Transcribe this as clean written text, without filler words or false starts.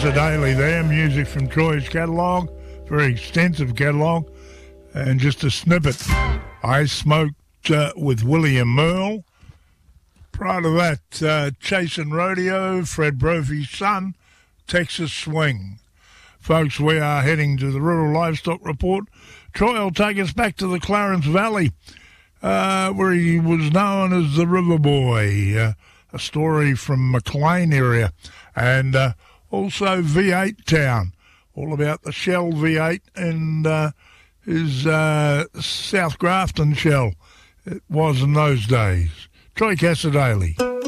Cassar-Daley there, music from Troy's catalogue, very extensive catalogue, and just a snippet. I Smoked with William Merle. Prior to that, Chasing Rodeo, Fred Brophy's son, Texas Swing. Folks, we are heading to the Rural Livestock Report. Troy will take us back to the Clarence Valley, where he was known as the River Boy, a story from McLean area, and also V8 Town, all about the Shell V8 and his South Grafton Shell. It was in those days. Troy Cassar-Daley.